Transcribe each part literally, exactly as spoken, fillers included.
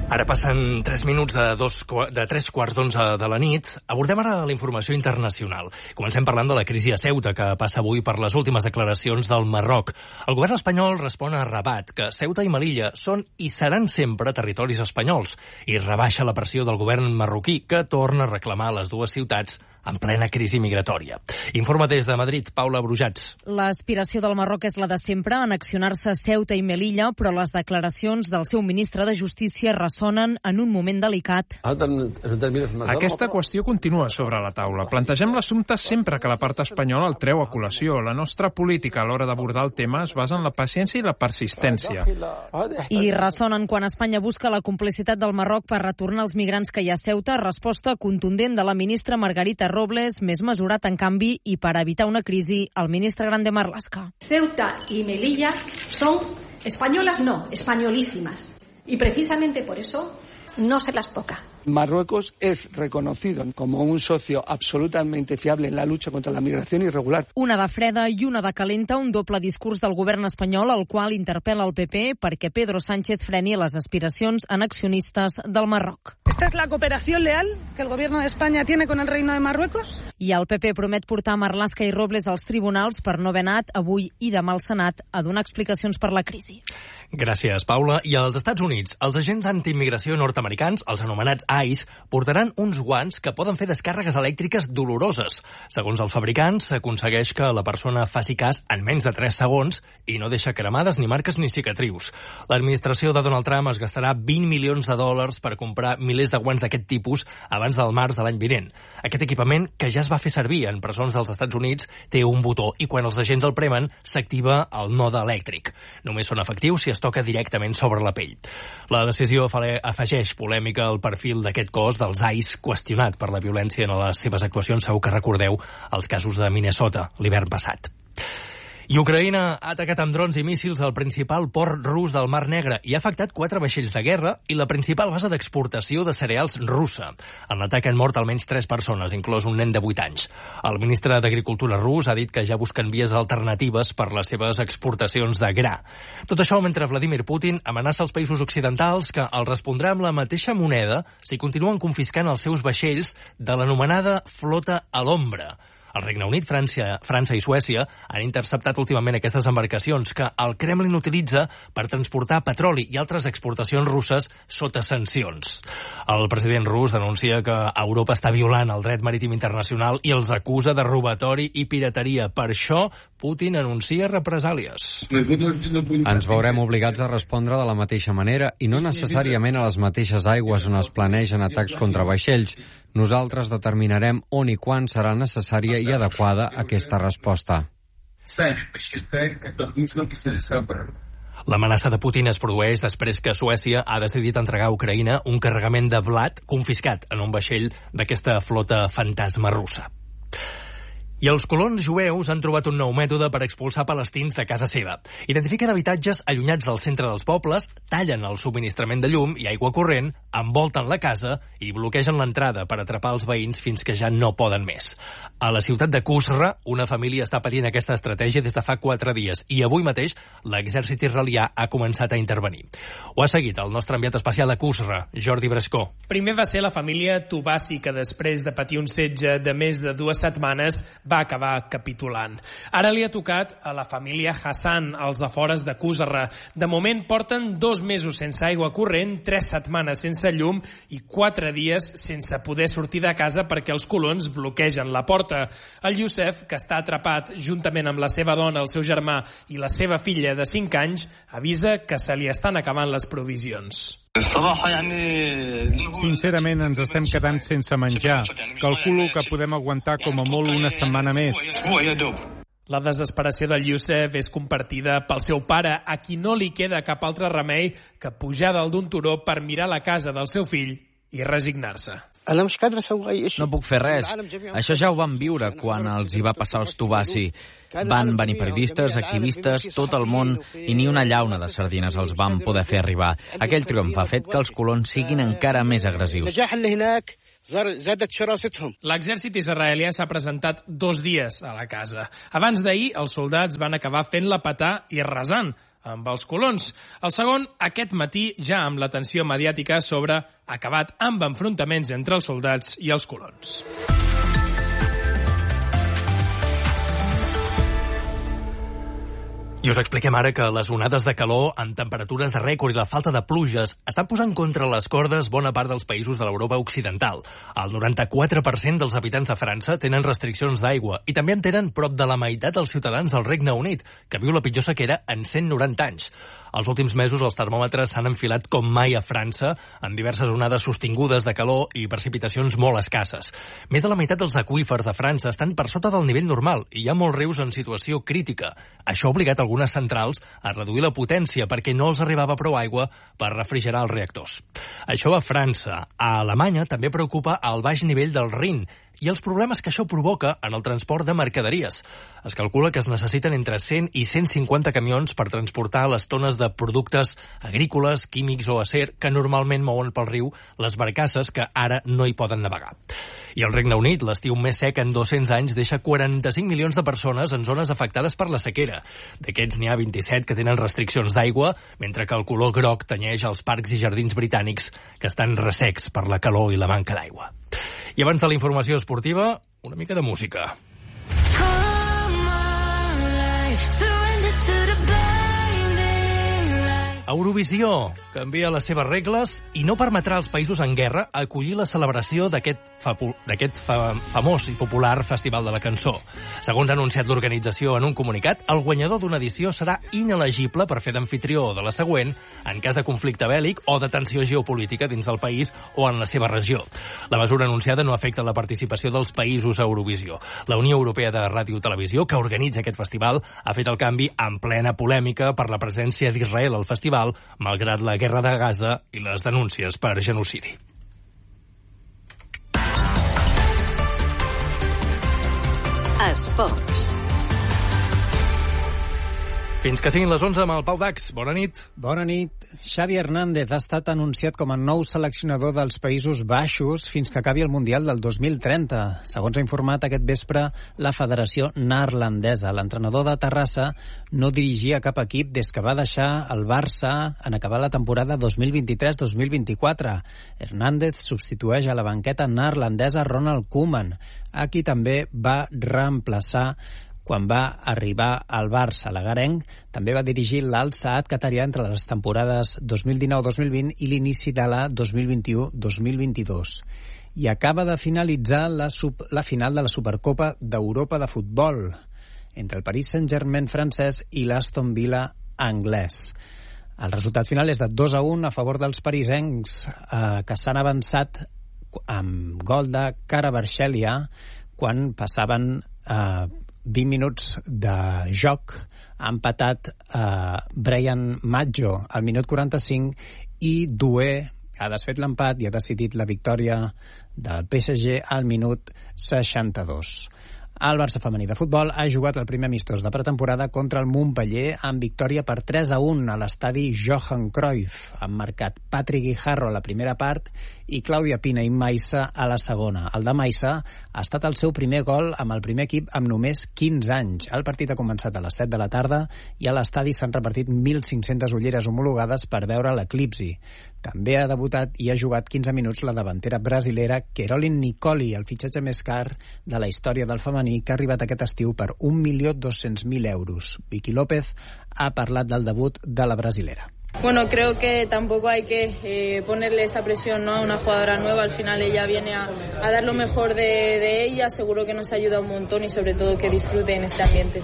Ara passen tres minuts de, dos, de tres quarts d'onze de la nit. Abordem ara la informació internacional. Comencem parlant de la crisi a Ceuta, que passa avui per les últimes declaracions del Marroc. El govern espanyol respon a Rabat que Ceuta i Melilla són i seran sempre territoris espanyols i rebaixa la pressió del govern marroquí, que torna a reclamar les dues ciutats en plena crisi migratòria. Informa des de Madrid, Paula Brujats. L'aspiració del Marroc és la de sempre, annexionar-se Ceuta i Melilla, però les declaracions del seu ministre de Justícia ressonen en un moment delicat. Aquesta qüestió continua sobre la taula. Plantegem l'assumpte sempre que la part espanyola el treu a col·lació. La nostra política a l'hora d'abordar el tema es basa en la paciència i la persistència. I ressonen quan Espanya busca la complicitat del Marroc per retornar els migrants que hi ha a Ceuta, resposta contundent de la ministra Margarita Robles, més mesurat en canvi, i per evitar una crisi, el ministre Grande Marlaska. Ceuta y Melilla son españolas, no, españolísimas. Y precisamente por eso no se las toca. Marruecos es reconocido como un socio absolutamente fiable en la lucha contra la migración irregular. Una de freda i una de calenta, un doble discurs del govern espanyol, al qual interpel·la el P P perquè Pedro Sánchez freni les aspiracions annexionistes del Marroc. ¿Esta es la cooperación leal que el gobierno de España tiene con el Reino de Marruecos? I el P P promet portar Marlaska i Robles als tribunals per no haver anat avui i demà al Senat a donar explicacions per la crisi. Gràcies, Paula. I als Estats Units, els agents antiimmigració nord-americans, els anomenats ICE, portaran uns guants que poden fer descàrregues elèctriques doloroses. Segons el fabricant, s'aconsegueix que la persona faci cas en menys de tres segons i no deixa cremades ni marques ni cicatrius. L'administració de Donald Trump es gastarà vint milions de dòlars per comprar milers de guants d'aquest tipus abans del març de l'any vinent. Aquest equipament, que ja es va fer servir en presons dels Estats Units, té un botó i quan els agents el premen s'activa el node elèctric. Només són efectius si es toca directament sobre la pell. La decisió afegeix polèmica al perfil d'aquest cos dels ICE, qüestionat per la violència en les seves actuacions. Segur que recordeu els casos de Minnesota l'hivern passat. I Ucraïna ha atacat amb drons i míssils el principal port rus del Mar Negre i ha afectat quatre vaixells de guerra i la principal base d'exportació de cereals russa. En l'atac han mort almenys tres persones, inclòs un nen de vuit anys. El ministre d'Agricultura rus ha dit que ja busquen vies alternatives per les seves exportacions de gra. Tot això mentre Vladimir Putin amenaça els països occidentals que el respondrà amb la mateixa moneda si continuen confiscant els seus vaixells de l'anomenada flota a l'ombra. El Regne Unit, França, França i Suècia han interceptat últimament aquestes embarcacions que el Kremlin utilitza per transportar petroli i altres exportacions russes sota sancions. El president rus denuncia que Europa està violant el dret marítim internacional i els acusa de robatori i pirateria. Per això, Putin anuncia represàlies. Ens veurem obligats a respondre de la mateixa manera i no necessàriament a les mateixes aigües on es planegen atacs contra vaixells. Nosaltres determinarem on i quan serà necessària i adequada aquesta resposta. L'amenaça de Putin es produeix després que Suècia ha decidit entregar a Ucraïna un carregament de blat confiscat en un vaixell d'aquesta flota fantasma russa. I els colons jueus han trobat un nou mètode per expulsar palestins de casa seva. Identifiquen habitatges allunyats del centre dels pobles, tallen el subministrament de llum i aigua corrent, envolten la casa i bloquegen l'entrada per atrapar els veïns fins que ja no poden més. A la ciutat de Qusra, una família està patint aquesta estratègia des de fa quatre dies i avui mateix l'exèrcit israelià ha començat a intervenir. Ho ha seguit el nostre enviat especial a Qusra, Jordi Brescó. Primer va ser la família Tubasi, que després de patir un setge de més de dues setmanes va acabar capitulant. Ara li ha tocat a la família Hassan, als afores de Qusra. De moment porten dos mesos sense aigua corrent, tres setmanes sense llum i quatre dies sense poder sortir de casa perquè els colons bloquegen la porta. El Youssef, que està atrapat juntament amb la seva dona, el seu germà i la seva filla de cinc anys, avisa que se li estan acabant les provisions. Sincerament ens estem quedant sense menjar. Calculo que podem aguantar com a molt una setmana més. La desesperació del Youssef és compartida pel seu pare, a qui no li queda cap altre remei que pujar dalt d'un turó per mirar la casa del seu fill i resignar-se. No puc fer res. Això ja ho vam viure quan els hi va passar als Tubasi. Van venir periodistes, activistes, tot el món, i ni una llauna de sardines els van poder fer arribar. Aquell triomf ha fet que els colons siguin encara més agressius. L'exèrcit israelià s'ha presentat dos dies a la casa. Abans d'ahir, els soldats van acabar fent-la petar i arrasant. amb els colons. El segon, aquest matí, ja amb l'atenció mediàtica sobre acabat amb enfrontaments entre els soldats i els colons. I us expliquem ara que les onades de calor amb temperatures de rècord i la falta de pluges estan posant contra les cordes bona part dels països de l'Europa occidental. El noranta-quatre per cent dels habitants de França tenen restriccions d'aigua i també en tenen prop de la meitat dels ciutadans del Regne Unit, que viu la pitjor sequera en cent noranta anys. Els últims mesos els termòmetres s'han enfilat com mai a França, amb diverses onades sostingudes de calor i precipitacions molt escasses. Més de la meitat dels aqüífers de França estan per sota del nivell normal i hi ha molts rius en situació crítica. Això ha obligat algunes centrals a reduir la potència perquè no els arribava prou aigua per refrigerar els reactors. Això a França. A Alemanya també preocupa el baix nivell del Rin i els problemes que això provoca en el transport de mercaderies. Es calcula que es necessiten entre cent i cent cinquanta camions per transportar les tones de productes agrícoles, químics o acer que normalment mouen pel riu les barcasses que ara no hi poden navegar. I al Regne Unit, l'estiu més sec en dos-cents anys deixa quaranta-cinc milions de persones en zones afectades per la sequera. D'aquests n'hi ha vint-i-set que tenen restriccions d'aigua, mentre que el color groc tenyeix els parcs i jardins britànics que estan ressecs per la calor i la manca d'aigua. I abans de la informació esportiva, una mica de música. Eurovisió canvia les seves regles i no permetrà als països en guerra acollir la celebració d'aquest fa, fa, famós i popular Festival de la Cançó. Segons ha anunciat l'organització en un comunicat, el guanyador d'una edició serà inelegible per fer d'amfitrió de la següent en cas de conflicte bèl·lic o de tensió geopolítica dins del país o en la seva regió. La mesura anunciada no afecta la participació dels països a Eurovisió. La Unió Europea de Ràdio i Televisió, que organitza aquest festival, ha fet el canvi en plena polèmica per la presència d'Israel al festival, malgrat la guerra de Gaza i les denúncies per genocidi. Esports. Fins que siguin les onze amb el Pau Dax. Bona nit. Bona nit. Xavi Hernández ha estat anunciat com a nou seleccionador dels Països Baixos fins que acabi el Mundial del dos mil trenta. Segons ha informat aquest vespre la Federació Neerlandesa. L'entrenador de Terrassa no dirigia cap equip des que va deixar el Barça en acabar la temporada dos mil vint-i-tres dos mil vint-i-quatre. Hernández substitueix a la banqueta neerlandesa Ronald Koeman, a qui també va reemplaçar quan va arribar al Barça. L'agarenc també va dirigir l'Al Saad qatarià entre les temporades dos mil dinou dos mil vint i l'inici de la dos mil vint-i-u dos mil vint-i-dos. I acaba de finalitzar la, sub, la final de la Supercopa d'Europa de futbol entre el Paris Saint-Germain francès i l'Aston Villa anglès. El resultat final és de dos a un a favor dels parisencs, eh, que s'han avançat amb gol de Kvaratskhelia quan passaven eh, vint minuts de joc. Ha empatat eh, Brian Maggio al minut quaranta-cinc i Doué ha desfet l'empat i ha decidit la victòria del P S G al minut seixanta-dos. El Barça femení de futbol ha jugat el primer amistós de pretemporada contra el Montpellier amb victòria per tres a un a l'estadi Johan Cruyff. Han marcat Patrick Guijarro a la primera part i Clàudia Pina i Maissa a la segona. El de Maissa ha estat el seu primer gol amb el primer equip amb només quinze anys. El partit ha començat a les set de la tarda i a l'estadi s'han repartit mil cinc-centes ulleres homologades per veure l'eclipsi. També ha debutat i ha jugat quinze minuts la davantera brasilera Caroline Nicoli, el fitxatge més car de la història del femení, que ha arribat aquest estiu per un milió dos-cents mil euros. Vicky López ha parlat del debut de la brasilera. Bueno, creo que tampoco hay que eh, ponerle esa presión, ¿no?, a una jugadora nueva. Al final ella viene a, a dar lo mejor de, de ella. Seguro que nos ayuda un montón y sobre todo que disfrute en este ambiente.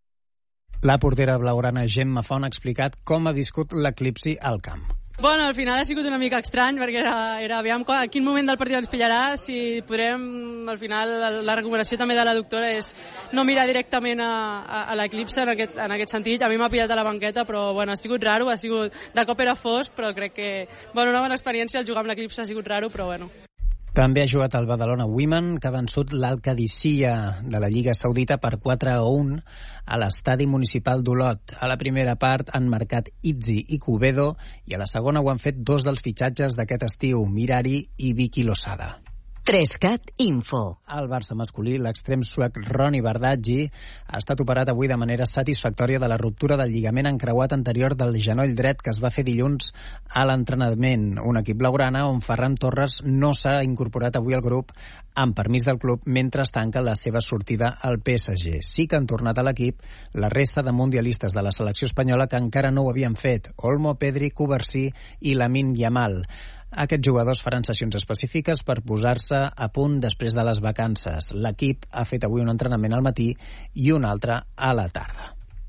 La portera blaugrana Gemma Font ha explicat com ha viscut l'eclipsi al camp. Bueno, al final ha sigut una mica estrany perquè era, era aviam a quin moment del partit ens pillarà, si podrem, al final la recomanació també de la doctora és no mirar directament a, a, a l'eclipse en aquest, en aquest sentit. A mi m'ha pillat a la banqueta, però bueno, ha sigut raro, ha sigut, de cop era fosc, però crec que, bueno, una bona experiència, el jugar amb l'eclipse ha sigut raro, però bueno. També ha jugat el Badalona Women, que ha vençut l'Al-Qadisiyah de la Lliga Saudita per quatre a un a l'estadi municipal d'Olot. A la primera part han marcat Itzi i Cubedo i a la segona ho han fet dos dels fitxatges d'aquest estiu, Mirari i Vicky Losada. Trescat Info. Al Barça masculí, l'extrem suec Ronny Bardghji ha estat operat avui de manera satisfactòria de la ruptura del lligament encreuat anterior del genoll dret que es va fer dilluns a l'entrenament. Un equip blaugrana on Ferran Torres no s'ha incorporat avui al grup amb permís del club mentre tanca la seva sortida al P S G. Sí que han tornat a l'equip la resta de mundialistes de la selecció espanyola que encara no ho havien fet: Olmo, Pedri, Cubarsí i Lamine Yamal. Aquests jugadors faran sessions específiques per posar-se a punt després de les vacances. L'equip ha fet avui un entrenament al matí i un altre a la tarda.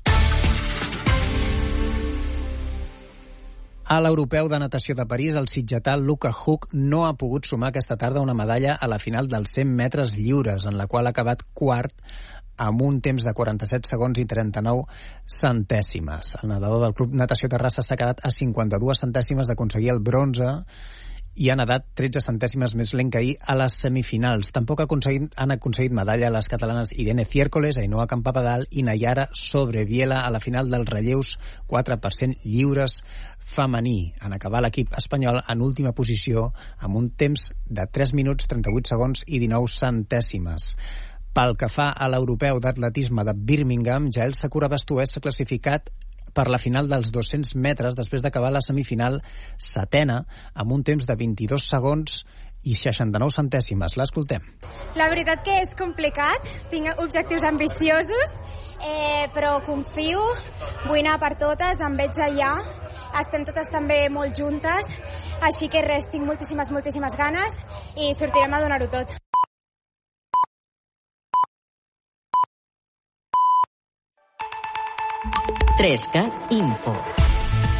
A l'Europeu de Natació de París, el sitgetà Luca Huck no ha pogut sumar aquesta tarda una medalla a la final dels cent metres lliures, en la qual ha acabat quart amb un temps de quaranta-set segons i trenta-nou centèsimes. El nedador del Club Natació Terrassa s'ha quedat a cinquanta-dues centèsimes d'aconseguir el bronze i ha nedat tretze centèsimes més lent que ahir a les semifinals. Tampoc ha aconseguit, han aconseguit medalla les catalanes Irene Ciércoles, Ainhoa Campapadal i Nayara Sobreviela a la final dels relleus quatre per cent lliures femení. En acabar l'equip espanyol en última posició amb un temps de tres minuts, trenta-vuit segons i dinou centèsimes. Pel que fa a l'europeu d'atletisme de Birmingham, Jael Sakura Bastués s'ha classificat per la final dels dos-cents metres després d'acabar la semifinal setena amb un temps de vint-i-dos segons i seixanta-nou centèsimes. L'escoltem. La veritat que és complicat, tinc objectius ambiciosos, eh, però confio, vull anar per totes, em veig allà, estem totes també molt juntes, així que res, tinc moltíssimes, moltíssimes ganes i sortirem a donar-ho tot. Trescat Info.